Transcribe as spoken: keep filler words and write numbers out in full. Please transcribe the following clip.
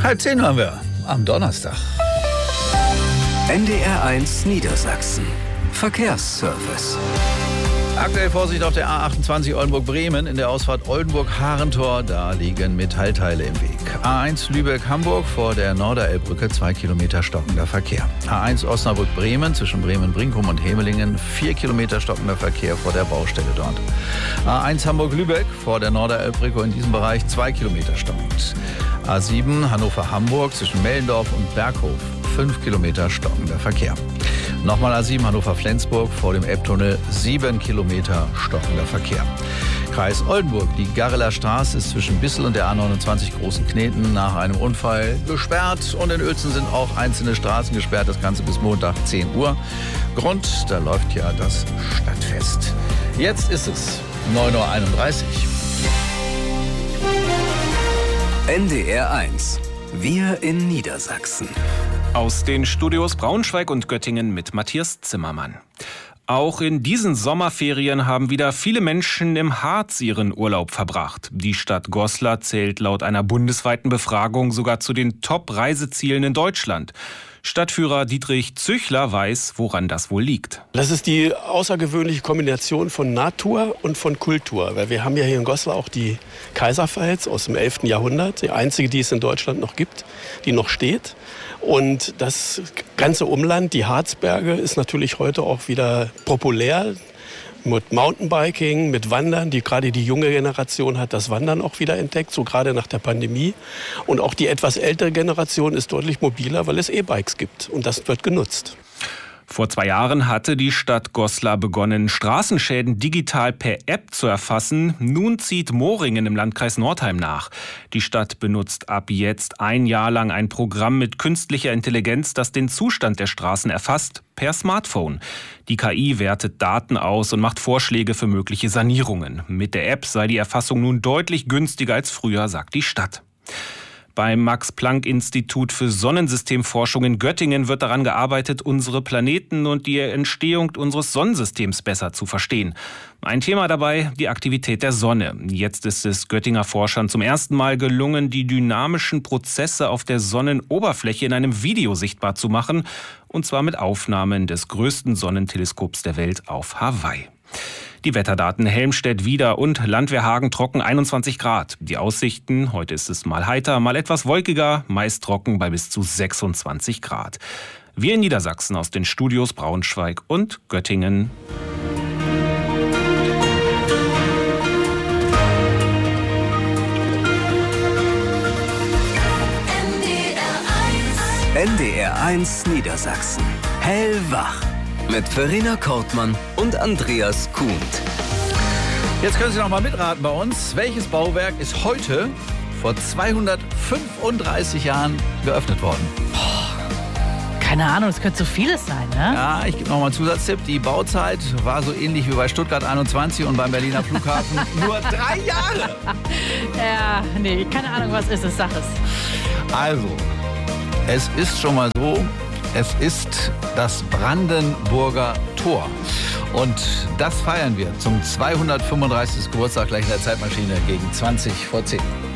Halb zehn waren wir am Donnerstag. N D R eins Niedersachsen. Verkehrsservice. Aktuell Vorsicht auf der A achtundzwanzig Oldenburg-Bremen in der Ausfahrt Oldenburg-Harentor. Da liegen Metallteile im Weg. A eins Lübeck-Hamburg vor der Norderelbbrücke, zwei Kilometer stockender Verkehr. A eins Osnabrück-Bremen zwischen Bremen-Brinkum und Hemelingen, vier Kilometer stockender Verkehr vor der Baustelle dort. A eins Hamburg-Lübeck vor der Norderelbbrücke in diesem Bereich, zwei Kilometer stockend. A sieben Hannover-Hamburg zwischen Mellendorf und Berghof, fünf Kilometer stockender Verkehr. Nochmal A sieben Hannover-Flensburg vor dem Elbtunnel, sieben Kilometer stockender Verkehr. Kreis Oldenburg, die Garreler Straße ist zwischen Bissel und der A neunundzwanzig Großen Kneten nach einem Unfall gesperrt. Und in Uelzen sind auch einzelne Straßen gesperrt, das Ganze bis Montag zehn Uhr. Grund, da läuft ja das Stadtfest. Jetzt ist es neun Uhr einunddreißig. N D R eins. Wir in Niedersachsen. Aus den Studios Braunschweig und Göttingen mit Matthias Zimmermann. Auch in diesen Sommerferien haben wieder viele Menschen im Harz ihren Urlaub verbracht. Die Stadt Goslar zählt laut einer bundesweiten Befragung sogar zu den Top-Reisezielen in Deutschland. Stadtführer Dietrich Züchler weiß, woran das wohl liegt. Das ist die außergewöhnliche Kombination von Natur und von Kultur. Weil wir haben ja hier in Goslar auch die Kaiserpfalz aus dem elften Jahrhundert. Die einzige, die es in Deutschland noch gibt, die noch steht. Und das ganze Umland, die Harzberge, ist natürlich heute auch wieder populär. Mit Mountainbiking, mit Wandern, die gerade die junge Generation hat das Wandern auch wieder entdeckt, so gerade nach der Pandemie. Und auch die etwas ältere Generation ist deutlich mobiler, weil es E-Bikes gibt und das wird genutzt. Vor zwei Jahren hatte die Stadt Goslar begonnen, Straßenschäden digital per App zu erfassen. Nun zieht Moringen im Landkreis Nordheim nach. Die Stadt benutzt ab jetzt ein Jahr lang ein Programm mit künstlicher Intelligenz, das den Zustand der Straßen erfasst, per Smartphone. Die K I wertet Daten aus und macht Vorschläge für mögliche Sanierungen. Mit der App sei die Erfassung nun deutlich günstiger als früher, sagt die Stadt. Beim Max-Planck-Institut für Sonnensystemforschung in Göttingen wird daran gearbeitet, unsere Planeten und die Entstehung unseres Sonnensystems besser zu verstehen. Ein Thema dabei, die Aktivität der Sonne. Jetzt ist es Göttinger Forschern zum ersten Mal gelungen, die dynamischen Prozesse auf der Sonnenoberfläche in einem Video sichtbar zu machen. Und zwar mit Aufnahmen des größten Sonnenteleskops der Welt auf Hawaii. Die Wetterdaten Helmstedt, Wieder und Landwehrhagen trocken einundzwanzig Grad. Die Aussichten, heute ist es mal heiter, mal etwas wolkiger, meist trocken bei bis zu sechsundzwanzig Grad. Wir in Niedersachsen aus den Studios Braunschweig und Göttingen. N D R eins Niedersachsen. Hellwach. Mit Verena Kortmann und Andreas Kuhnt. Jetzt können Sie noch mal mitraten bei uns. Welches Bauwerk ist heute vor zweihundertfünfunddreißig Jahren geöffnet worden? Keine Ahnung, es könnte so vieles sein, ne? Ja, ich gebe noch mal einen Zusatztipp. Die Bauzeit war so ähnlich wie bei Stuttgart einundzwanzig und beim Berliner Flughafen nur drei Jahre. Ja, nee, keine Ahnung, was ist es, sag es. Also, es ist schon mal so, es ist das Brandenburger Tor. Und das feiern wir zum zweihundertfünfunddreißigsten Geburtstag gleich in der Zeitmaschine gegen zwanzig vor zehn.